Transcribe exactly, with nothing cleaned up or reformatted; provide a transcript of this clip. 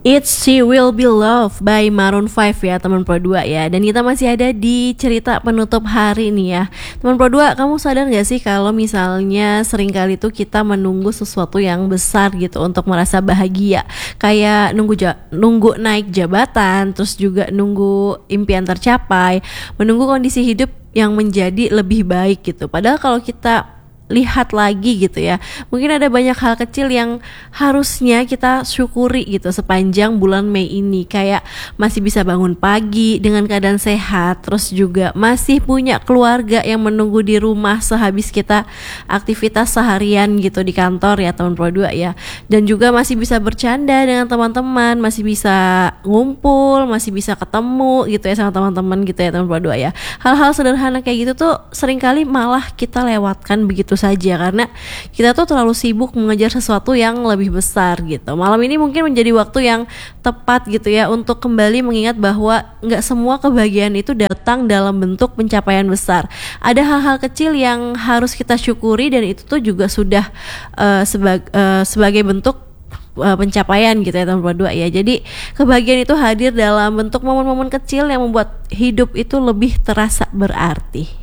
It's She Will Be Loved by Maroon five ya teman Pro dua ya. Dan kita masih ada di cerita penutup hari nih ya. Teman Pro dua, kamu sadar gak sih kalau misalnya seringkali tuh kita menunggu sesuatu yang besar gitu untuk merasa bahagia. Kayak nunggu ja- nunggu naik jabatan, terus juga nunggu impian tercapai, menunggu kondisi hidup yang menjadi lebih baik gitu. Padahal kalau kita lihat lagi gitu ya, mungkin ada banyak hal kecil yang harusnya kita syukuri gitu sepanjang bulan Mei ini. Kayak masih bisa bangun pagi dengan keadaan sehat, terus juga masih punya keluarga yang menunggu di rumah sehabis kita aktivitas seharian gitu di kantor ya teman Pro dua ya. Dan juga masih bisa bercanda dengan teman-teman, masih bisa ngumpul, masih bisa ketemu gitu ya sama teman-teman gitu ya teman Pro dua ya. Hal-hal sederhana kayak gitu tuh seringkali malah kita lewatkan begitu saja karena kita tuh terlalu sibuk mengejar sesuatu yang lebih besar gitu. Malam ini mungkin menjadi waktu yang tepat gitu ya untuk kembali mengingat bahwa nggak semua kebahagiaan itu datang dalam bentuk pencapaian besar. Ada hal-hal kecil yang harus kita syukuri dan itu tuh juga sudah uh, sebag, uh, sebagai bentuk uh, pencapaian gitu ya teman dua ya. Jadi kebahagiaan itu hadir dalam bentuk momen-momen kecil yang membuat hidup itu lebih terasa berarti.